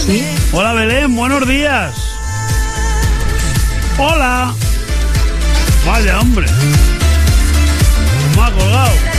¿Sí? Hola, Belén, buenos días. Hola. Vaya, hombre. Me ha colgado.